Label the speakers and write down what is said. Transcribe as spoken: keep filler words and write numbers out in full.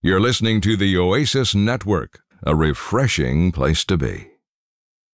Speaker 1: You're listening to the Oasis Network, a refreshing place to be.